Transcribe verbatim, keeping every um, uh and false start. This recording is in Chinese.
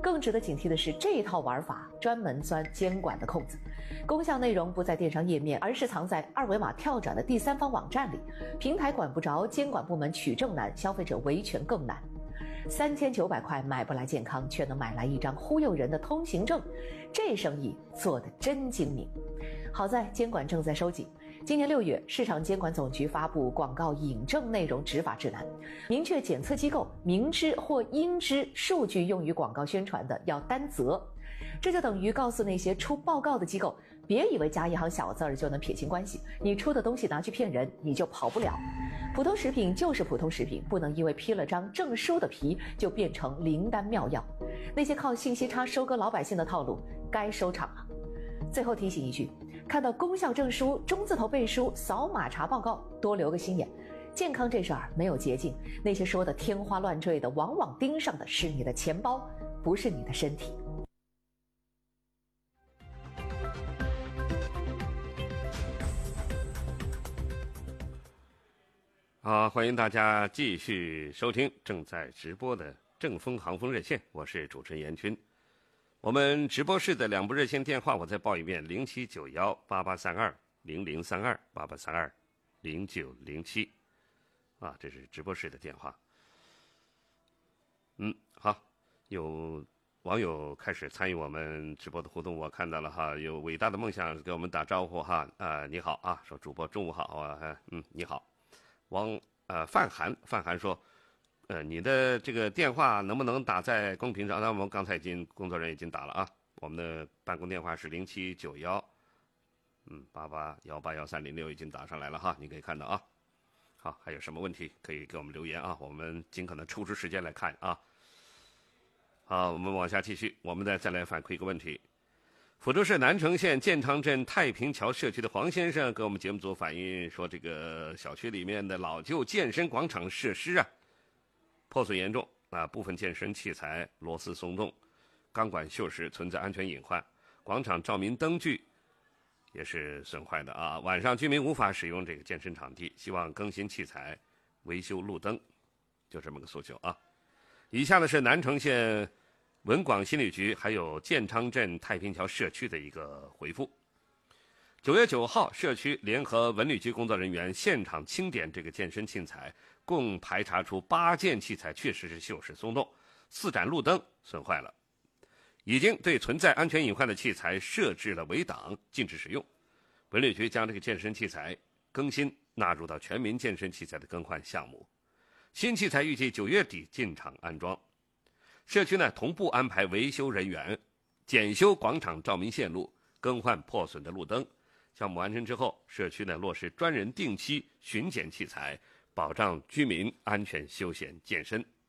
更值得警惕的是，这一套玩法专门钻监管的空子，功效内容不在电商页面，而是藏在二维码跳转的第三方网站里，平台管不着，监管部门取证难，消费者维权更难。三千九百块买不来健康，却能买来一张忽悠人的通行证，这生意做得真精明。好在监管正在收紧。今年六月，市场监管总局发布广告引证内容执法指南，明确检测机构明知或应知数据用于广告宣传的要担责。这就等于告诉那些出报告的机构，别以为加一行小字儿就能撇清关系，你出的东西拿去骗人，你就跑不了。普通食品就是普通食品，不能因为披了张证书的皮就变成灵丹妙药。那些靠信息差收割老百姓的套路，该收场了。最后提醒一句，看到功效证书、中字头背书、扫码查报告，多留个心眼。健康这事儿没有捷径，那些说的天花乱坠的，往往盯上的是你的钱包，不是你的身体。 好，欢迎大家继续收听正在直播的正风航风热线，我是主持人严军。我们直播室的两部热线电话我再报一遍：零七九幺八八三二零零三二八八三二零九零七，啊，这是直播室的电话。嗯，好，有网友开始参与我们直播的互动，我看到了哈，有伟大的梦想给我们打招呼哈，啊、呃，你好啊，说主播中午好啊，嗯，你好。王呃范涵范涵说，呃你的这个电话能不能打在公屏上？那我们刚才已经工作人员已经打了啊，我们的办公电话是零七九幺，嗯八八幺八幺三零六已经打上来了哈，你可以看到啊。好，还有什么问题可以给我们留言啊？我们尽可能抽出时间来看啊。好，我们往下继续，我们再再来反馈一个问题。抚州市南城县建昌镇太平桥社区的黄先生给我们节目组反映说，这个小区里面的老旧健身广场设施啊，破损严重啊，部分健身器材螺丝松动，钢管锈蚀，存在安全隐患。广场照明灯具也是损坏的啊，晚上居民无法使用这个健身场地，希望更新器材，维修路灯，就这么个诉求啊。以下呢是南城县文广心理局还有建昌镇太平桥社区的一个回复。九月九号，社区联合文旅局工作人员现场清点这个健身器材，共排查出八件器材确实是锈蚀松动，四盏路灯损坏了，已经对存在安全隐患的器材设置了围挡，禁止使用。文旅局将这个健身器材更新纳入到全民健身器材的更换项目，新器材预计九月底进场安装。社区呢同步安排维修人员检修广场照明线路，更换破损的路灯。项目完成之后，社区呢落实专人定期巡检器材，保障居民安全休闲健身。